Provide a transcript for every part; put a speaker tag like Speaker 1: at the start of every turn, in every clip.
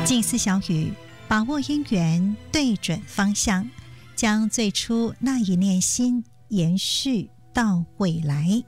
Speaker 1: 近似小语，把握因缘，对准方向，将最初那一念心延续到未来。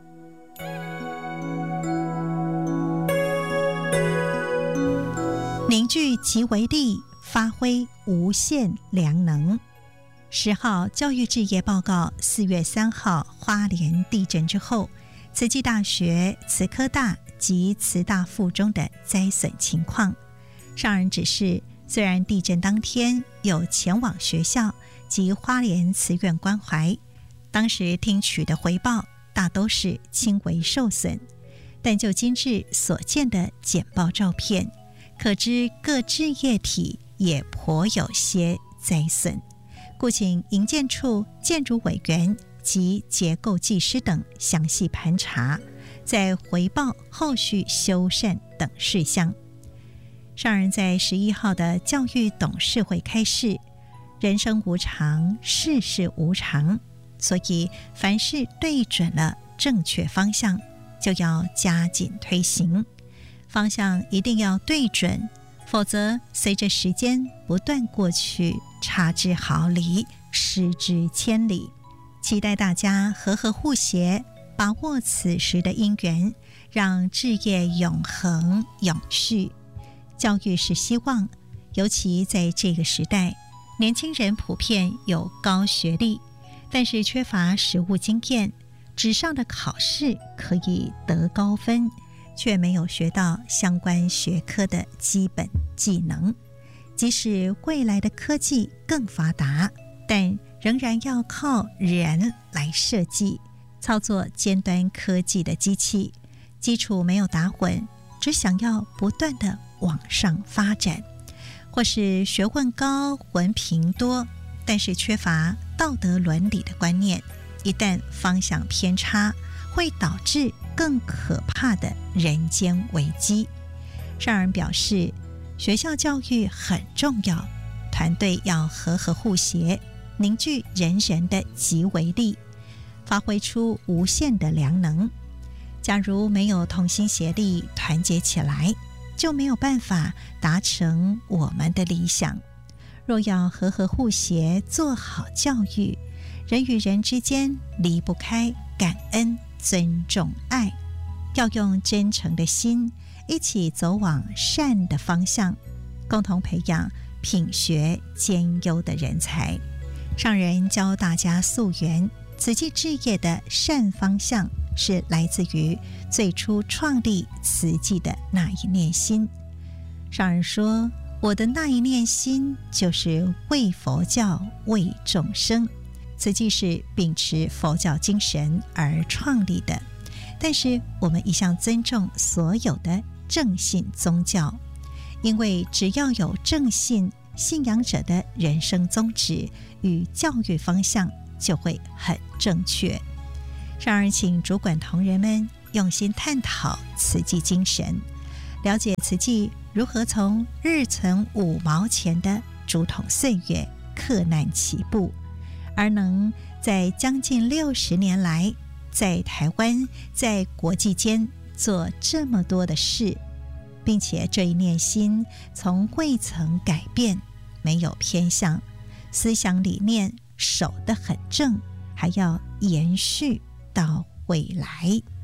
Speaker 1: 凝聚即为力，发挥无限良能。10号教育置业报告4月3号花莲地震之后，慈济大学、慈科大及慈大附中的灾损情况。上人指示，虽然地震当天有前往学校及花莲慈院关怀，当时听取的回报大都是轻微受损，但就今日所见的简报照片，可知各置业体也颇有些灾损，故请营建处建筑委员及结构技师等详细盘查，再回报后续修缮等事项。上人在11号的教育董事会开示，人生无常，世事无常，所以凡事对准了正确方向，就要加紧推行，方向一定要对准，否则随着时间不断过去，差之毫厘，失之千里。期待大家和和互协，把握此时的因缘，让志业永恒永续。教育是希望，尤其在这个时代，年轻人普遍有高学历，但是缺乏实务经验，纸上的考试可以得高分，却没有学到相关学科的基本技能。即使未来的科技更发达，但仍然要靠人来设计、操作尖端科技的机器，基础没有打稳，只想要不断的往上发展，或是学问高、文凭多，但是缺乏道德伦理的观念，一旦方向偏差，会导致更可怕的人间危机。上人表示，学校教育很重要，团队要和和互协，凝聚人人的即为力，发挥出无限的良能。假如没有同心协力，团结起来，就没有办法达成我们的理想。若要和和互协，做好教育，人与人之间离不开感恩、尊重、爱，要用真诚的心，一起走往善的方向，共同培养品学兼优的人才。上人教大家溯源，慈济置业的善方向是来自于最初创立慈济的那一念心。上人说，我的那一念心就是为佛教、为众生。慈济是秉持佛教精神而创立的，但是我们一向尊重所有的正信宗教，因为只要有正信，信仰者的人生宗旨与教育方向就会很正确。上人请主管同仁们用心探讨慈济精神，了解慈济如何从日存5毛钱的竹筒岁月克难起步，而能在将近60年来，在台湾、在国际间做这么多的事，并且这一念心从未曾改变，没有偏向，思想理念守得很正，还要延续到未来。